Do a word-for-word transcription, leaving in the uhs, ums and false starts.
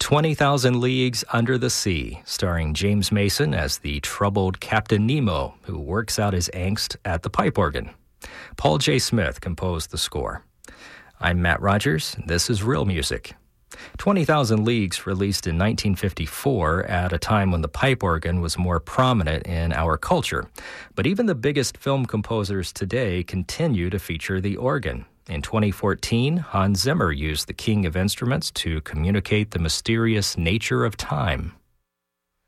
twenty thousand Leagues Under the Sea, starring James Mason as the troubled Captain Nemo who works out his angst at the pipe organ. Paul J. Smith composed the score. I'm Matt Rogers, and this is Real Music. twenty thousand Leagues released in nineteen fifty-four at a time when the pipe organ was more prominent in our culture. But even the biggest film composers today continue to feature the organ. In twenty fourteen, Hans Zimmer used the King of Instruments to communicate the mysterious nature of time.